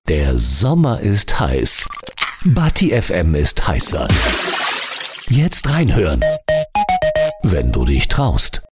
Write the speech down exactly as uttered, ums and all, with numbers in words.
Der Sommer ist heiß. Bati F M ist heißer. Jetzt reinhören, wenn du dich traust.